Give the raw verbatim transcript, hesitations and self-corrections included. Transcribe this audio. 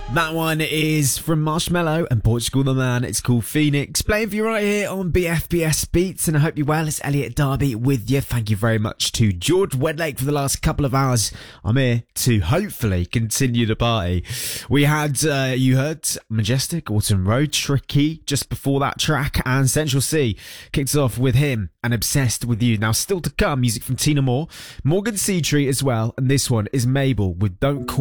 That one is from Marshmello and Portugal the Man. It's called Phoenix. Playing for you right here on B F B S Beats, and I hope you're well. It's Elliot Darby with you. Thank you very much to George Wedlake for the last couple of hours. I'm here to hopefully continue the party. We had, uh, you heard Majestic, Autumn Road, Tricky just before that track, and Central C kicked off with him and Obsessed With You. Now, still to come, music from Tina Moore, Morgan Seatree as well, and this one is Mabel with Don't Call